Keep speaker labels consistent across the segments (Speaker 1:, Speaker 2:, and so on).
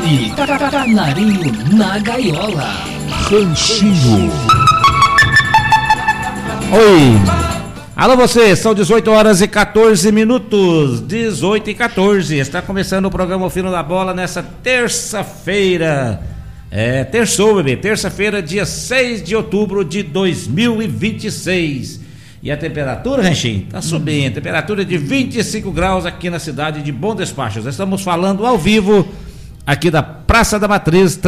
Speaker 1: FM, Canarinho na Gaiola.
Speaker 2: Ranchinho.
Speaker 3: Oi. Alô você, são 18 horas e 14 minutos, 18 e 14. Está começando o programa Fino da Bola nessa terça-feira. Terçou, bebê. Terça-feira, dia 6 de outubro de 2026. E a temperatura, Ranchinho, tá subindo. Temperatura de 25 graus aqui na cidade de Bom Despacho. Nós estamos falando ao vivo aqui da Praça da Matriz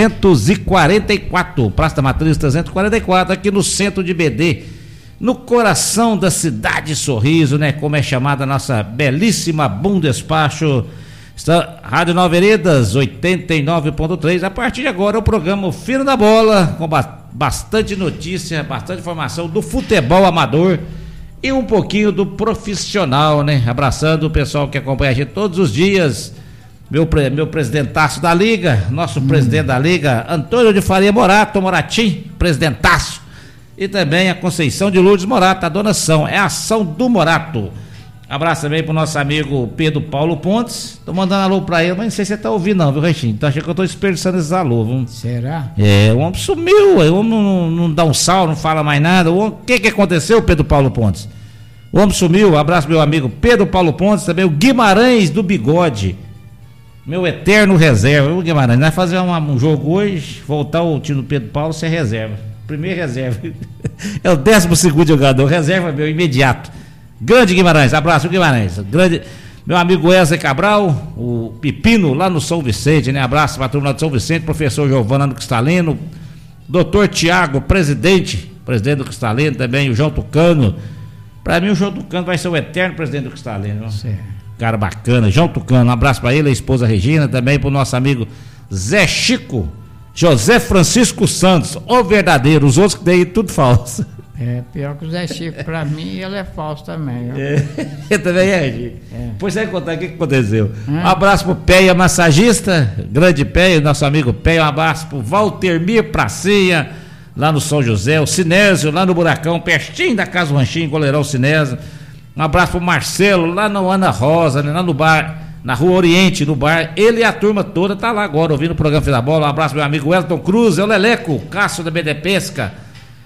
Speaker 3: 344. Praça da Matriz 344, aqui no centro de BD, no coração da cidade Sorriso, né? Como é chamada a nossa belíssima Bom Despacho. Está Rádio Nova Veredas 89.3. A partir de agora, o programa Fino da Bola, com bastante notícia, bastante informação do futebol amador e um pouquinho do profissional, né? Abraçando o pessoal que acompanha a gente todos os dias. Meu presidentaço da Liga, nosso presidente da Liga, Antônio de Faria Moratim, presidentaço. E também a Conceição de Lourdes Morato, a donação, é a ação do Morato. Abraço também pro nosso amigo Pedro Paulo Pontes. Tô mandando alô pra ele, mas não sei se você tá ouvindo não, viu, Reichinho? Então achei que eu tô desperdiçando esses alô, viu?
Speaker 4: Será?
Speaker 3: O homem sumiu, o homem não dá um sal, não fala mais nada. O que aconteceu, Pedro Paulo Pontes? O homem sumiu. Abraço meu amigo Pedro Paulo Pontes, também o Guimarães do Bigode, meu eterno reserva. O Guimarães, nós vamos fazer um jogo hoje, voltar o time do Pedro Paulo, você é reserva. Primeiro reserva. É o 12º jogador, reserva meu, imediato. Grande Guimarães, abraço Guimarães. Grande, meu amigo Wesley Cabral, o Pepino lá no São Vicente, né? Abraço para a turma lá do São Vicente, professor Giovana do Cristalino, doutor Tiago, presidente do Cristalino também, o João Tucano. Para mim o João Tucano vai ser o eterno presidente do Cristalino. Cara bacana, João Tucano, um abraço para ele, a esposa Regina, também para o nosso amigo Zé Chico, José Francisco Santos, o verdadeiro, os outros que daí tudo falso.
Speaker 4: Pior que o Zé Chico, pra mim, ele é falso também.
Speaker 3: Também é. Pois você vai contar o que aconteceu. Um abraço pro Péia Massagista, grande Péia, nosso amigo Péia. Um abraço pro Valtermir Pracinha, lá no São José. O Sinésio, lá no Buracão, pertinho da Casa Ranchinho, goleirão Sinésio. Um abraço pro Marcelo, lá no Ana Rosa, né, lá no bar, na Rua Oriente, no bar. Ele e a turma toda tá lá agora, ouvindo o programa Fim da Bola. Um abraço meu amigo Wellington Cruz, é o Leleco, Cássio da BD Pesca,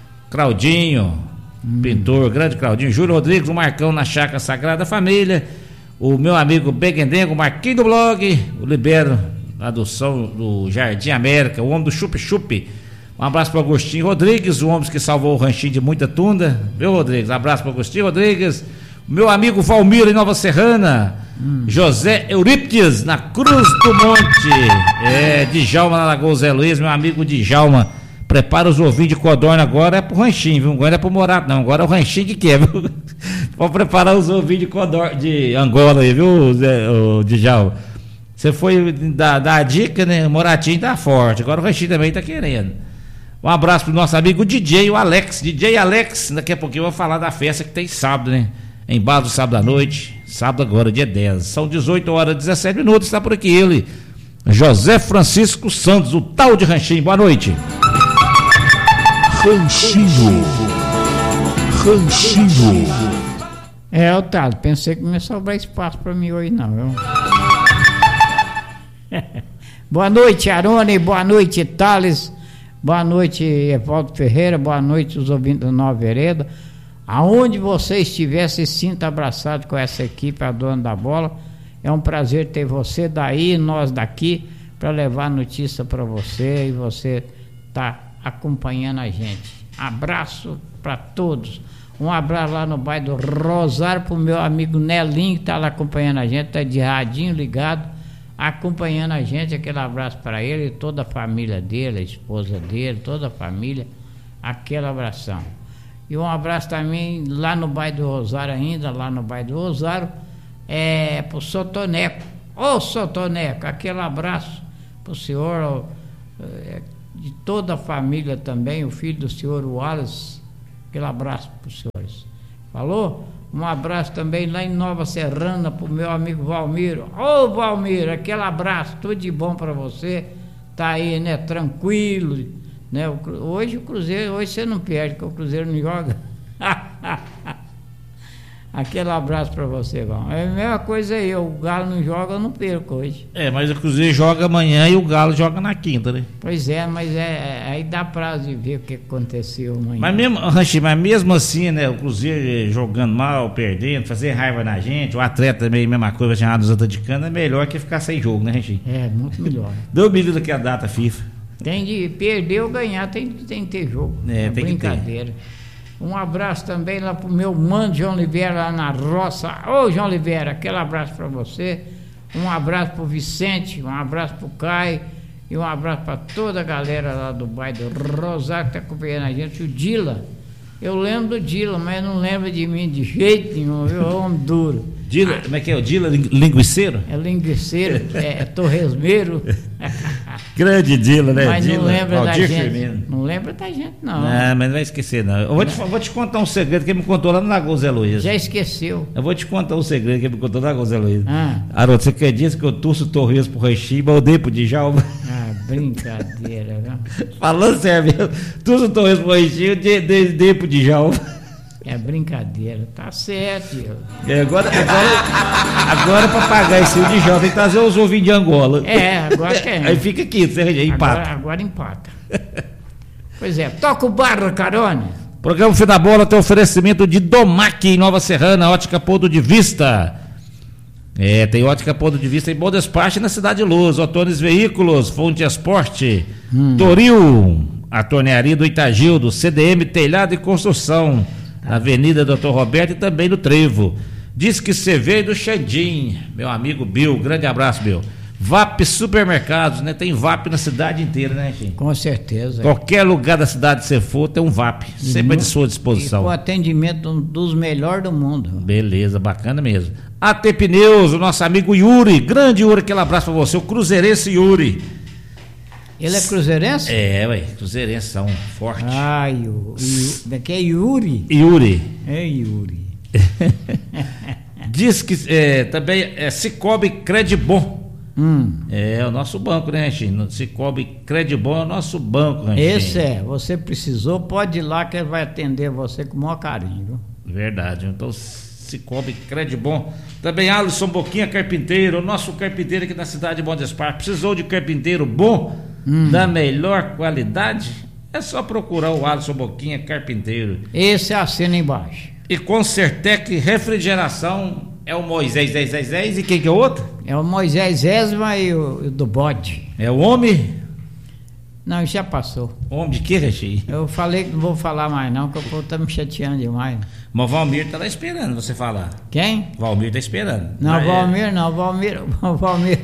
Speaker 3: Claudinho, pintor, grande Claudinho, Júlio Rodrigues, o Marcão na Chácara Sagrada Família, o meu amigo Beguendengo, o Marquinho do Blog, o Libero lá do Jardim América, o homem do Chup Chup. Um abraço para o Agostinho Rodrigues, o homem que salvou o ranchinho de muita tunda, viu, Rodrigues? Um abraço para o Agostinho Rodrigues, o meu amigo Valmir em Nova Serrana, José Eurípides na Cruz do Monte, Djalma na Lagoa Zé Luiz, meu amigo Djalma. Prepara os ovinhos de codorna agora, é pro ranchinho, viu? Agora não é pro Morato, não. Agora é o ranchinho que quer, viu? Pode preparar os ovinhos de codorna, de Angola aí, viu, Djalma? Você foi dar a dica, né? O Moratinho tá forte, agora o ranchinho também tá querendo. Um abraço pro nosso amigo DJ, o Alex. DJ Alex, daqui a pouquinho eu vou falar da festa que tem sábado, né? Em Barro, sábado à noite. Sábado agora, dia 10. São 18 horas e 17 minutos, está por aqui ele, José Francisco Santos, o tal de ranchinho. Boa noite.
Speaker 2: Ranchinho.
Speaker 4: Otávio, pensei que não ia sobrar espaço para mim hoje não, viu? Boa noite, Arone, boa noite, Thales, boa noite, Evaldo Ferreira, boa noite, os ouvintes da Nova Vereda. Aonde você estiver, se sinta abraçado com essa equipe, a dona da bola. É um prazer ter você daí, nós daqui, para levar notícia para você e você tá acompanhando a gente. Abraço para todos. Um abraço lá no bairro do Rosário pro meu amigo Nelinho, que tá lá acompanhando a gente, tá de radinho ligado, acompanhando a gente. Aquele abraço para ele e toda a família dele, a esposa dele, toda a família, aquele abração. E um abraço também lá no bairro do Rosário ainda, lá no bairro do Rosário, pro Sotoneco. Ô Sotoneco, aquele abraço pro senhor, de toda a família também, o filho do senhor Wallace, aquele abraço para os senhores. Falou? Um abraço também lá em Nova Serrana para o meu amigo Valmir. Ô Valmir, aquele abraço, tudo de bom para você. Tá aí, né, tranquilo, né? Hoje o Cruzeiro, hoje você não perde, porque o Cruzeiro não joga. Aquele abraço pra você, Val. É a mesma coisa aí, o Galo não joga, eu não perco hoje.
Speaker 3: Mas o Cruzeiro joga amanhã e o Galo joga na quinta, né?
Speaker 4: Pois é, mas aí dá prazo de ver o que aconteceu amanhã.
Speaker 3: Mas mesmo assim, né? O Cruzeiro jogando mal, perdendo, fazer raiva na gente, o atleta também, mesma coisa, chamado dos atleticano, é melhor que ficar sem jogo, né, Ranchinho?
Speaker 4: É, muito melhor.
Speaker 3: Deu medida que a data FIFA.
Speaker 4: Tem de perder ou ganhar, tem que ter jogo.
Speaker 3: Tem
Speaker 4: brincadeira. Um abraço também lá pro meu mano João Oliveira lá na roça. Ô João Oliveira, aquele abraço para você. Um abraço pro Vicente, um abraço pro Caio e um abraço para toda a galera lá do bairro do Rosário que tá acompanhando a gente. O Dila, eu lembro do Dila, mas não lembra de mim de jeito nenhum, viu? Homem duro.
Speaker 3: Dila, como é que é? O Dila linguiceiro?
Speaker 4: É linguiceiro, é torresmeiro.
Speaker 3: Grande Dila, né?
Speaker 4: Mas
Speaker 3: Dila,
Speaker 4: não lembra da gente.
Speaker 3: Firmino.
Speaker 4: Não lembra da gente, não.
Speaker 3: Não, mas não vai esquecer, não. Eu vou te contar um segredo que ele me contou lá no Lagoa Zé Luiz.
Speaker 4: Já esqueceu.
Speaker 3: Eu vou te contar um segredo que ele me contou lá no Lagoa Zé Luiz.
Speaker 4: Haroldo,
Speaker 3: você acredita que eu torço o torresmo pro Ranchinho, mas eu dei pro Djalma?
Speaker 4: Brincadeira, viu?
Speaker 3: Falando sério, torço o torresmo pro Ranchinho, dei pro Djalma.
Speaker 4: É brincadeira, tá certo.
Speaker 3: Agora para pagar esse de jovem tem que trazer os ovinhos de Angola.
Speaker 4: Agora quer.
Speaker 3: Aí fica aqui, você empata.
Speaker 4: Agora empata. Pois é, toca o barro, Carone.
Speaker 3: Programa Fim da Bola tem oferecimento de Domac em Nova Serrana, ótica ponto de vista. Tem ótica ponto de vista em Bom Despacho na Cidade de Luz, Otones Veículos, Fonte Esporte, Toril, a tornearia do Itagildo, CDM Telhado e Construção, na Avenida Dr. Roberto e também no Trevo. Diz que você veio do Xandim, meu amigo Bill, grande abraço, Bill. VAP Supermercados, né? Tem VAP na cidade inteira, né, gente?
Speaker 4: Com certeza.
Speaker 3: Qualquer lugar da cidade que você for, tem um VAP, sempre à sua disposição.
Speaker 4: E com atendimento dos melhores do mundo.
Speaker 3: Beleza, bacana mesmo. AT Pneus, o nosso amigo Yuri, grande Yuri, aquele abraço pra você, o cruzeirense Yuri.
Speaker 4: Ele é cruzeirense?
Speaker 3: Cruzeirense, são forte.
Speaker 4: Daqui é Yuri?
Speaker 3: Yuri.
Speaker 4: É Yuri.
Speaker 3: Diz que também é Cicobi Credibon. É o nosso banco, né, Ranchinho? Cicobi Credibon é o nosso banco, Ranchinho.
Speaker 4: Esse você precisou, pode ir lá que ele vai atender você com o maior carinho, viu?
Speaker 3: Verdade, então Cicobi Credibon. Também Alisson Boquinha Carpinteiro, o nosso carpinteiro aqui na cidade de Bom Despacho. Precisou de carpinteiro bom, da melhor qualidade? É só procurar o Alisson Boquinha Carpinteiro.
Speaker 4: Esse assina embaixo.
Speaker 3: E Concertec Refrigeração é o Moisés 1010 e quem que é o outro?
Speaker 4: É o Moisés Esma e o do bode.
Speaker 3: É o homem?
Speaker 4: Não, já passou.
Speaker 3: Homem de que, Ranchinho?
Speaker 4: Eu falei que não vou falar mais não, que o povo tá me chateando demais.
Speaker 3: Mas o Valmir tá lá esperando você falar.
Speaker 4: Quem?
Speaker 3: Valmir tá esperando.
Speaker 4: Não, o Valmir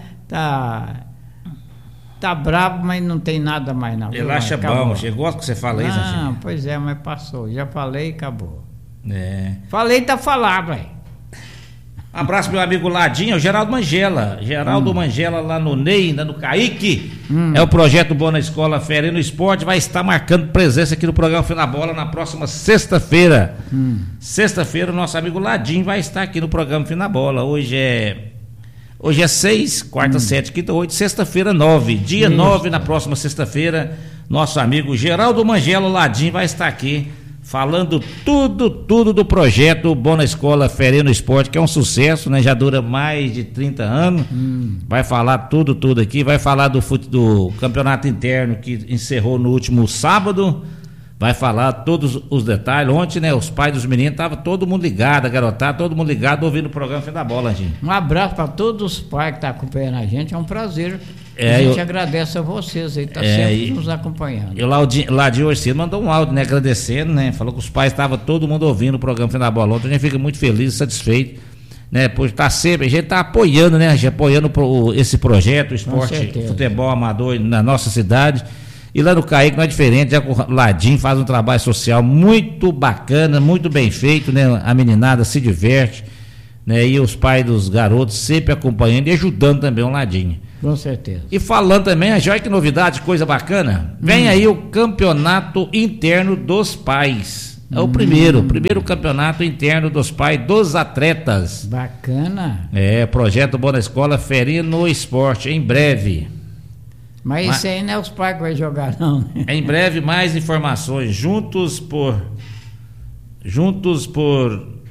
Speaker 4: tá bravo, mas não tem nada mais não.
Speaker 3: Ele acha bom, chegou que você fala isso, Ranchinho?
Speaker 4: Não, pois é, mas passou. Já falei e acabou.
Speaker 3: Falei,
Speaker 4: tá falado, velho.
Speaker 3: Abraço meu amigo Ladinho, o Geraldo Mangela. Geraldo Mangela lá no Ney, ainda no Kaique. É o projeto Boa na Escola, Fé no Esporte. Vai estar marcando presença aqui no programa Fim da Bola na próxima sexta-feira. Sexta-feira o nosso amigo Ladinho vai estar aqui no programa Fim da Bola. Hoje é 6, quarta, 7, quinta, 8, sexta-feira 9. Dia 9, na próxima sexta-feira, nosso amigo Geraldo Mangela Ladinho vai estar aqui falando tudo do projeto Boa na Escola, Fé no Esporte, que é um sucesso, né? Já dura mais de 30 anos. Vai falar tudo aqui, vai falar do campeonato interno que encerrou no último sábado. Vai falar todos os detalhes. Ontem, né, os pais dos meninos, tava todo mundo ligado, a garotada, todo mundo ligado, ouvindo o programa Fim da Bola, gente.
Speaker 4: Um abraço para todos os pais que estão acompanhando a gente, é um prazer. A gente agradece a vocês aí, tá sempre nos acompanhando.
Speaker 3: Eu lá de hoje cedo mandou um áudio, né, agradecendo, né, falou que os pais estavam todo mundo ouvindo o programa Fim da Bola. Ontem a gente fica muito feliz e satisfeito, né, por estar sempre, a gente tá apoiando, né, esse projeto, o esporte, futebol amador na nossa cidade. E lá no Kaique não é diferente, já com o Ladinho faz um trabalho social muito bacana, muito bem feito, né? A meninada se diverte, né? E os pais dos garotos sempre acompanhando e ajudando também o Ladinho.
Speaker 4: Com certeza.
Speaker 3: E falando também, olha que novidade, coisa bacana, vem aí o campeonato interno dos pais. É o primeiro campeonato interno dos pais dos atletas.
Speaker 4: Bacana.
Speaker 3: Projeto Boa na Escola, Fé no Esporte, em breve.
Speaker 4: Mas isso aí não é os pais que vai jogar, não, né?
Speaker 3: Em breve, mais informações. Juntos por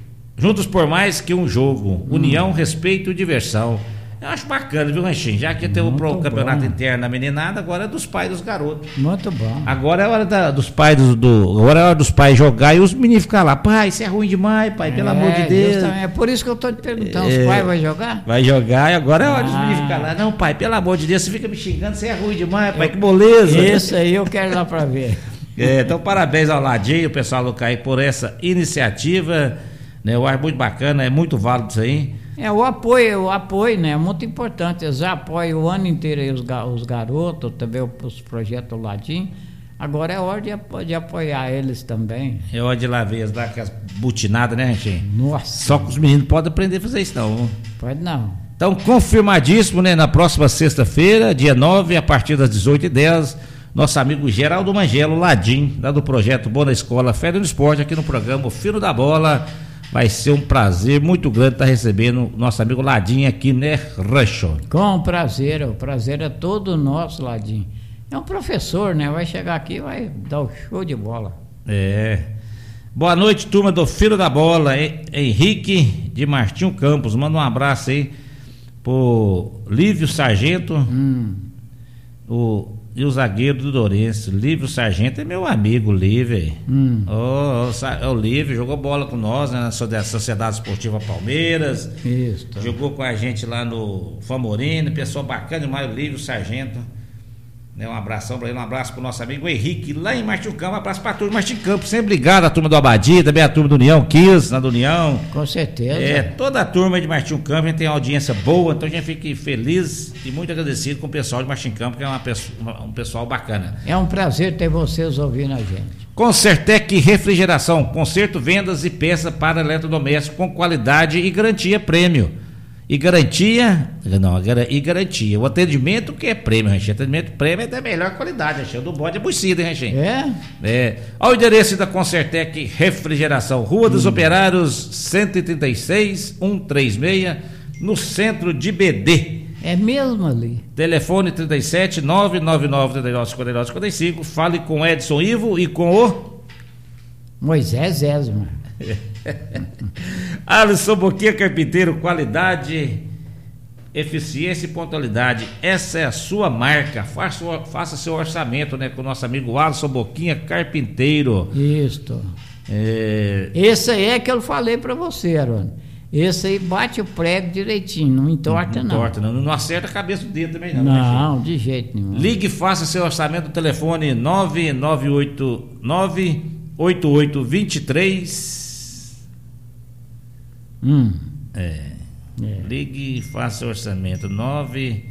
Speaker 3: Juntos por mais que um jogo. União, respeito e diversão. Eu acho bacana, viu, Ranchinho? Já que tem o campeonato interno na meninada, agora é dos pais dos garotos.
Speaker 4: Muito bom.
Speaker 3: Agora é hora dos pais agora é hora dos pais jogar e os meninos ficar lá. Pai, isso é ruim demais, pai, pelo amor de Deus.
Speaker 4: Justamente. É por isso que eu tô te perguntando, os pais vão jogar?
Speaker 3: Vai jogar e agora é hora dos meninos ficar lá. Não, pai, pelo amor de Deus, você fica me xingando, você é ruim demais, pai, que moleza.
Speaker 4: Isso aí eu quero ir lá pra ver.
Speaker 3: Então, parabéns ao Ladinho, o pessoal do CAI, por essa iniciativa, né? Eu acho muito bacana, é muito válido isso aí.
Speaker 4: O apoio, né? É muito importante. Eles apoiam o ano inteiro aí os garotos, também os projetos Ladinho. Agora é hora de apoiar eles também.
Speaker 3: É hora de lá ver eles dar aquelas butinadas, né, gente?
Speaker 4: Nossa.
Speaker 3: Só que os meninos podem aprender a fazer isso, não.
Speaker 4: Pode não.
Speaker 3: Então, confirmadíssimo, né? Na próxima sexta-feira, dia 9, a partir das 18h10, nosso amigo Geraldo Mangelo, Ladim, lá do projeto Boa na Escola, Fé no Esporte, aqui no programa O Fino da Bola. Vai ser um prazer muito grande estar recebendo nosso amigo Ladinho aqui, né, Rancho?
Speaker 4: Com prazer, o prazer é todo nosso, Ladinho. É um professor, né? Vai chegar aqui e vai dar o show de bola.
Speaker 3: Boa noite, turma do Filho da Bola. Henrique de Martinho Campos. Manda um abraço aí pro Lívio Sargento. E o zagueiro do Dourenço, Lívio Sargento, é meu amigo, Lívio. O Lívio jogou bola com nós, né, na Sociedade Esportiva Palmeiras.
Speaker 4: Isso.
Speaker 3: Jogou com a gente lá no Famorino, pessoa bacana demais, o Lívio Sargento. Um abração para ele, um abraço pro nosso amigo Henrique, lá em Martinho Campos, um abraço pra turma de Martinho Campos, sempre ligado, a turma do Abadia, também a turma do União, Kiss, na do União.
Speaker 4: Com certeza.
Speaker 3: Toda a turma de Martinho Campos, a gente tem uma audiência boa, então a gente fica feliz e muito agradecido com o pessoal de Martinho Campos, que é um pessoal bacana.
Speaker 4: É um prazer ter vocês ouvindo a gente.
Speaker 3: Concertec Refrigeração, conserto, vendas e peça para eletrodoméstico com qualidade e garantia prêmio. E garantia, o atendimento que é prêmio, Ranchinho. Atendimento prêmio é da melhor qualidade, Ranchinho. Do bode é bucida, hein, Ranchinho? Olha o endereço da Concertec Refrigeração, Rua dos Operários, 136, 136, no centro de BD.
Speaker 4: É mesmo ali.
Speaker 3: Telefone 37 999 39 59 55. Fale com Edson Ivo e com o
Speaker 4: Moisés Esma.
Speaker 3: Alisson Boquinha Carpinteiro, qualidade, eficiência e pontualidade. Essa é a sua marca. Faça seu orçamento, né, com o nosso amigo Alisson Boquinha Carpinteiro.
Speaker 4: Isso. Esse aí é que eu falei pra você, Arone. Esse aí bate o prego direitinho, não entorta não.
Speaker 3: Não acerta a cabeça do dedo também não.
Speaker 4: Não, de jeito nenhum.
Speaker 3: Ligue e faça seu orçamento do telefone 9989 8823. Ligue e faça orçamento 9.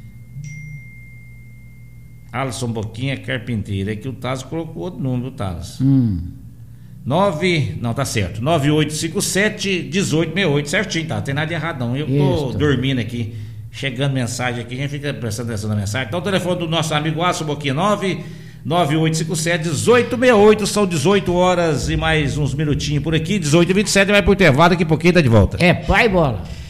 Speaker 3: Alisson Boquinha Carpinteiro. É que o Taz colocou outro número, Taz. 9, não, tá certo, 9857-1868, certinho, tá, não tem nada de errado não. Eu tô dormindo aqui, chegando mensagem aqui, a gente fica prestando atenção na mensagem. Então o telefone do nosso amigo Alisson Boquinha, 99857-1868, são 18 horas e mais uns minutinhos por aqui, 18h27, vai pro intervalo, daqui a pouquinho tá de volta.
Speaker 4: Pai bola.